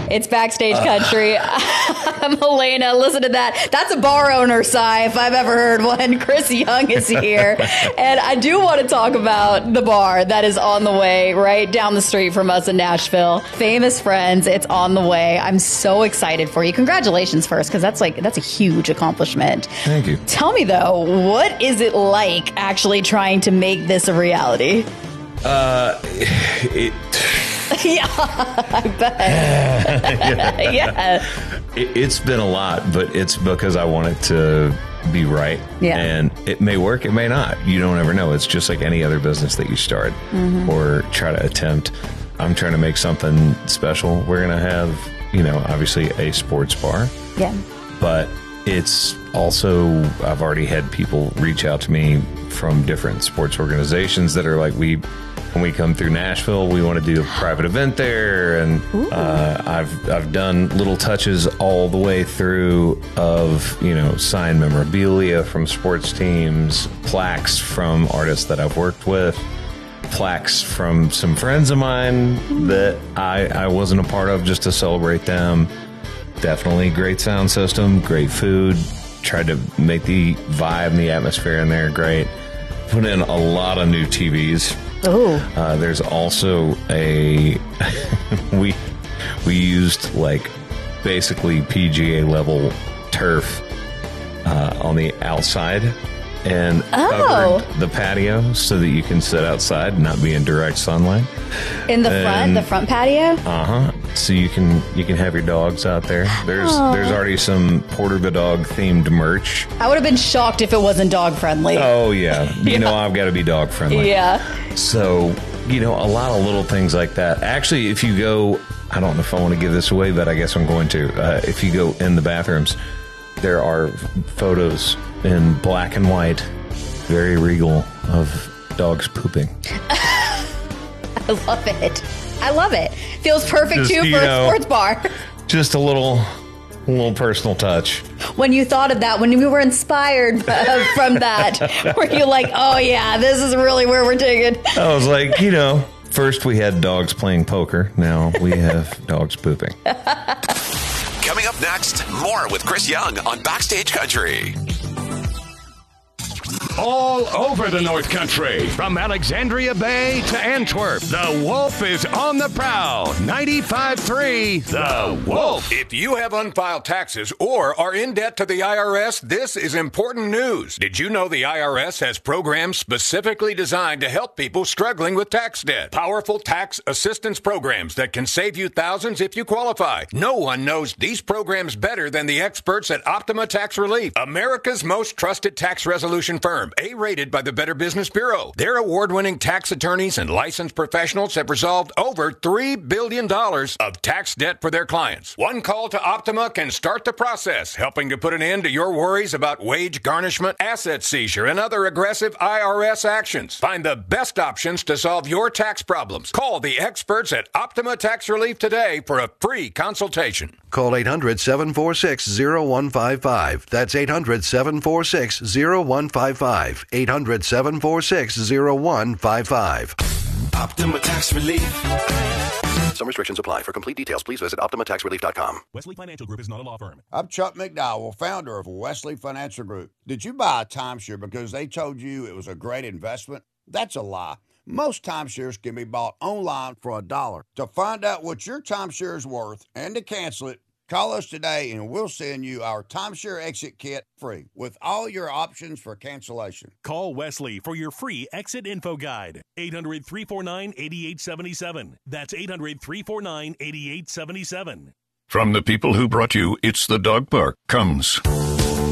It's Backstage Country. I'm Elena. Listen to that. That's a bar owner sigh if I've ever heard one. Chris Young is here. And I do want to talk about the bar that is on the way right down the street from us in Nashville. Famous Friends. It's on the way. I'm so excited for you. Congratulations first, because that's a huge accomplishment. Thank you. Tell me, though, what is it like actually trying to make this a reality? Yeah, I bet. Yeah. It's been a lot, but it's because I want it to be right. Yeah. And it may work, it may not. You don't ever know. It's just like any other business that you start or try to attempt. I'm trying to make something special. We're going to have, obviously a sports bar. Yeah. But it's also, I've already had people reach out to me from different sports organizations that are like, when we come through Nashville, we want to do a private event there. And I've done little touches all the way through of, signed memorabilia from sports teams, plaques from artists that I've worked with, plaques from some friends of mine that I wasn't a part of, just to celebrate them. Definitely great sound system, great food. Tried to make the vibe and the atmosphere in there great. Put in a lot of new TVs. There's also we used like basically PGA level turf on the outside and covered the patio so that you can sit outside and not be in direct sunlight. In the front patio? So you can have your dogs out there. There's already some Porter the Dog themed merch. I would have been shocked if it wasn't dog friendly. Oh yeah. You know I've got to be dog friendly. Yeah. So, a lot of little things like that. Actually, if you go, I don't know if I want to give this away, but I guess I'm going to. If you go in the bathrooms, there are photos in black and white, very regal, of dogs pooping. I love it. I love it. Feels perfect, too, for a sports bar. Just a little personal touch. When you thought of that, when you were inspired from that, were you like, oh, yeah, this is really where we're taking? I was like, first we had dogs playing poker. Now we have dogs pooping. Coming up next, more with Chris Young on Backstage Country. All over the North Country, from Alexandria Bay to Antwerp, the Wolf is on the prowl. 95.3, The Wolf. If you have unfiled taxes or are in debt to the IRS, this is important news. Did you know the IRS has programs specifically designed to help people struggling with tax debt? Powerful tax assistance programs that can save you thousands if you qualify. No one knows these programs better than the experts at Optima Tax Relief, America's most trusted tax resolution firm. A-rated by the Better Business Bureau. Their award-winning tax attorneys and licensed professionals have resolved over $3 billion of tax debt for their clients. One call to Optima can start the process, helping to put an end to your worries about wage garnishment, asset seizure, and other aggressive IRS actions. Find the best options to solve your tax problems. Call the experts at Optima Tax Relief today for a free consultation. Call 800-746-0155. That's 800-746-0155. 800-746-0155. Optima Tax Relief. Some restrictions apply. For complete details, please visit OptimaTaxRelief.com. Wesley Financial Group is not a law firm. I'm Chuck McDowell, founder of Wesley Financial Group. Did you buy a timeshare because they told you it was a great investment? That's a lie. Most timeshares can be bought online for $1. To find out what your timeshare is worth and to cancel it, call us today and we'll send you our timeshare exit kit free with all your options for cancellation. Call Wesley for your free exit info guide. 800-349-8877. That's 800-349-8877. From the people who brought you It's the Dog Park comes